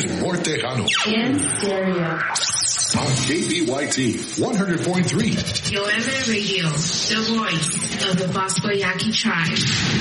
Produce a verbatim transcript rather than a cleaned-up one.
es more tejano. En stereo. On K B Y T one hundred point three. Yo M A Radio, the voice of the Bosco Yaqui tribe.